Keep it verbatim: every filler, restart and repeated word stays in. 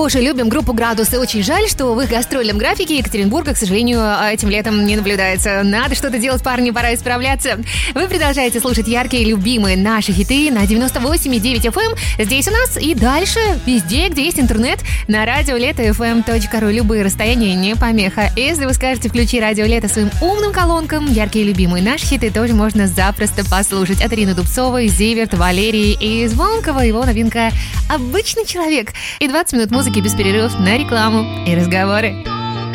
тоже любим группу «Градусы». Очень жаль, что в их гастрольном графике Екатеринбурга, к сожалению, этим летом не наблюдается. Надо что-то делать, парни, пора исправляться. Вы продолжаете слушать яркие, любимые наши хиты на девяносто восемь и девять эф эм. Здесь у нас и дальше, везде, где есть интернет, на радио лето эф эм точка ру. Любые расстояния не помеха. Если вы скажете «включи радио лето» своим умным колонкам, яркие, любимые наши хиты тоже можно запросто послушать. От Ирины Дубцовой, Зиверт, Валерии и Звонкого. Его новинка «Обычный человек». И двадцать минут музыки без перерывов на рекламу и разговоры.